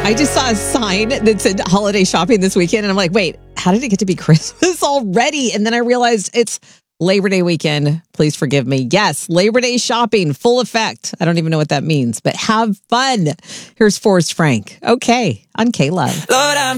I just saw a sign that said holiday shopping this weekend. And I'm like, wait, how did it get to be Christmas already? And then I realized it's Labor Day weekend. Please forgive me. Yes, Labor Day shopping, full effect. I don't even know what that means, but have fun. Here's Forrest Frank. Okay, on K-Love. Lord, I'm